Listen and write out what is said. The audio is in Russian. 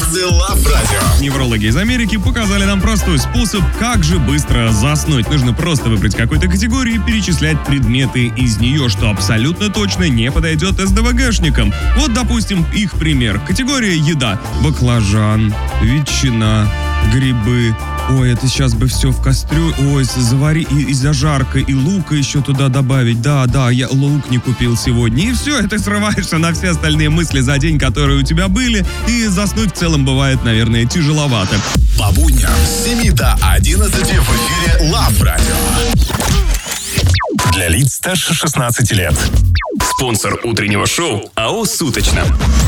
Факты Love Radio. Неврологи из Америки показали нам простой способ, как же быстро заснуть. Нужно просто выбрать какую-то категорию и перечислять предметы из нее, что абсолютно точно не подойдет СДВГшникам. Вот, допустим, их пример. Категория еда. Баклажан, ветчина, грибы. Ой, это сейчас бы все в кастрюлю. Ой, завари и зажарка, и лука еще туда добавить. Да, я лук не купил сегодня. И все, и ты срываешься на все остальные мысли за день, которые у тебя были. И заснуть в целом бывает, наверное, тяжеловато. По будням с 7 до 11 в эфире Love Radio. Для лиц старше 16 лет. Спонсор утреннего шоу АО «Суточно».